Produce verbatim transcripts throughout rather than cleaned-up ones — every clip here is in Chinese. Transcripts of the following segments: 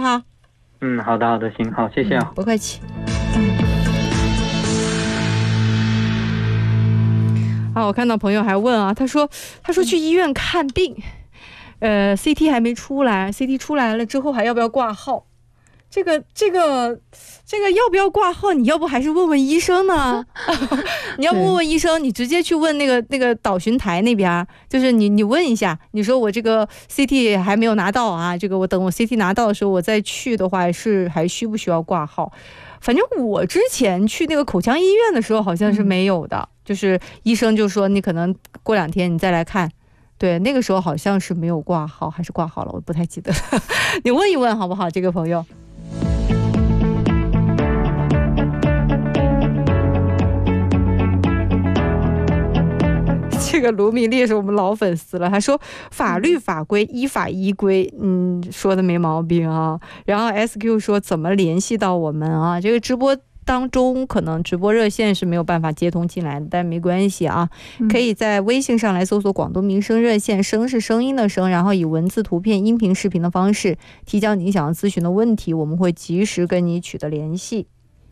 好？ 嗯，好的好的，行，好，谢谢啊、 嗯、不客气。啊，我看到朋友还问啊，他说他说去医院看病，呃 C T 还没出来 C T 出来了之后还要不要挂号？这个这个这个要不要挂号？你要不还是问问医生呢？你要不问问医生，你直接去问那个那个导询台那边，就是你你问一下，你说我这个 C T 还没有拿到啊，这个我等我 C T 拿到的时候我再去的话，是还需不需要挂号？反正我之前去那个口腔医院的时候好像是没有的，嗯、就是医生就说你可能过两天你再来看。对，那个时候好像是没有挂号，还是挂号了，我不太记得了。你问一问好不好，这个朋友。这个卢米丽是我们老粉丝了，他说法律法规依法依规，嗯，说的没毛病啊。然后 S Q 说怎么联系到我们啊？这个直播当中可能直播热线是没有办法接通进来的，但没关系啊，可以在微信上来搜索广东民生热线，声是声音的声，然后以文字、图片、音频、视频的方式提交你想要咨询的问题，我们会及时跟你取得联系。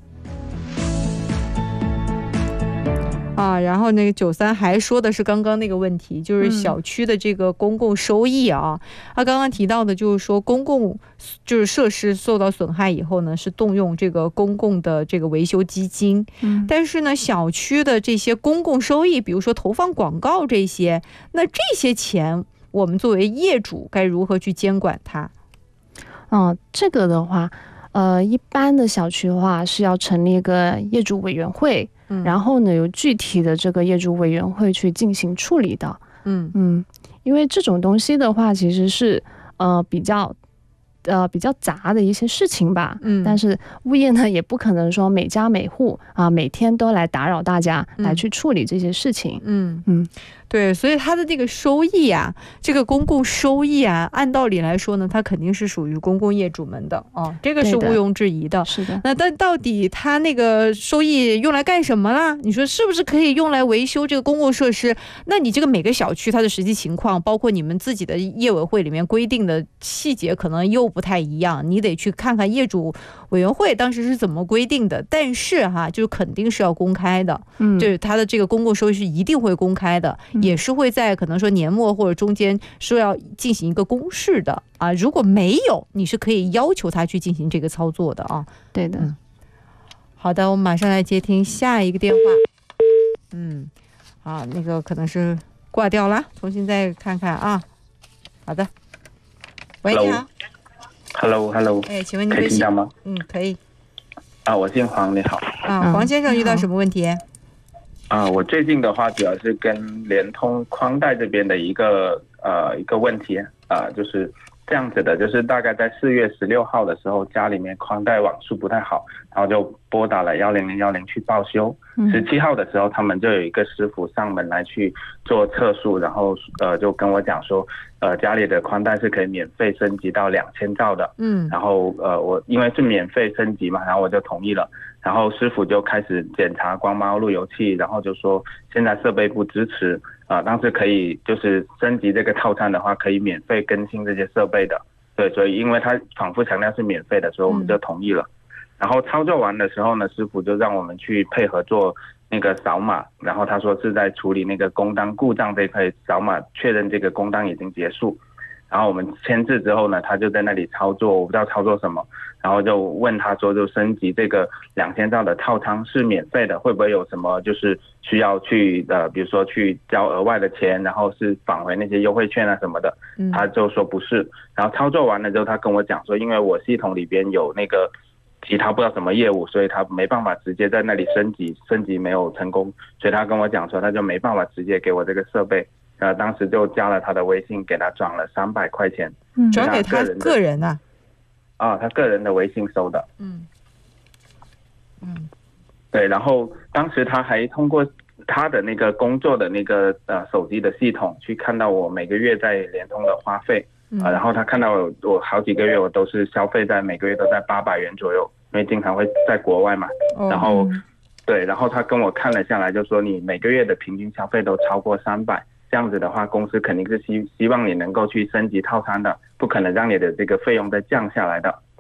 啊，然后那个九三还说的是刚刚那个问题，就是小区的这个公共收益啊，他刚刚提到的就是说公共就是设施受到损害以后呢，是动用这个公共的这个维修基金，嗯，但是呢，小区的这些公共收益，比如说投放广告这些，那这些钱我们作为业主该如何去监管它？ 嗯，这个的话，呃，一般的小区的话是要成立一个业主委员会。然后呢，由具体的这个业主委员会去进行处理的。嗯嗯，因为这种东西的话，其实是呃比较呃比较杂的一些事情吧。嗯，但是物业呢也不可能说每家每户啊、呃、每天都来打扰大家、嗯、来去处理这些事情。嗯嗯。 对，所以它的这个收益啊，这个公共收益啊，按道理来说呢，它肯定是属于公共业主们的啊，这个是毋庸置疑的。 是的。 那但到底它那个收益用来干什么啦？你说是不是可以用来维修这个公共设施？那你这个每个小区它的实际情况，包括你们自己的业委会里面规定的细节，可能又不太一样，你得去看看业主委员会当时是怎么规定的。但是哈，就是肯定是要公开的，嗯，就是它的这个公共收益是一定会公开的。嗯，也是会在可能说年末或者中间说要进行一个公示的啊，如果没有，你是可以要求他去进行这个操作的啊。 对的。嗯、 好的，我们马上来接听下一个电话。嗯，啊，那个可能是挂掉了，重新再看看啊。好的。喂，你好。 Hello，Hello。 哎，请问你可以听到吗？ 嗯，可以。 啊，我姓黄，你好。 啊，黄先生遇到什么问题？ 啊，我最近的话主要是跟联通宽带这边的一个呃一个问题啊、呃，就是这样子的，就是大概在四月十六号的时候，家里面宽带网速不太好，然后就拨打了幺零零幺零去报修。十七号的时候，他们就有一个师傅上门来去做测速，然后呃就跟我讲说，呃家里的宽带是可以免费升级到两千兆的。嗯，然后呃我因为是免费升级嘛，然后我就同意了。然后师傅就开始检查光猫路由器，然后就说现在设备不支持啊、呃，当时可以就是升级这个套餐的话，可以免费更新这些设备的。对，所以因为他反复强调是免费的，所以我们就同意了。嗯、然后操作完的时候呢，师傅就让我们去配合做那个扫码，然后他说是在处理那个工单故障这一块，扫码确认这个工单已经结束。然后我们签字之后呢，他就在那里操作，我不知道操作什么，然后就问他说，就升级这个两千兆的套餐是免费的，会不会有什么就是需要去呃，比如说去交额外的钱，然后是返回那些优惠券啊什么的？嗯、他就说不是。然后操作完了之后，他跟我讲说，因为我系统里边有那个其他不知道什么业务，所以他没办法直接在那里升级，升级没有成功，所以他跟我讲说，他就没办法直接给我这个设备。呃，当时就加了他的微信，给他转了三百块钱， 嗯、转给他个人啊？ 啊，他个人的微信收的。嗯嗯，对，然后当时他还通过他的那个工作的那个呃手机的系统去看到我每个月在联通的花费，啊、呃，然后他看到我我好几个月我都是消费在每个月都在八百元左右，因为经常会在国外嘛，哦、然后对，然后他跟我看了下来，就说你每个月的平均消费都超过三百。这样子的话，公司肯定是希希望你能够去升级套餐的，不可能让你的这个费用再降下来的。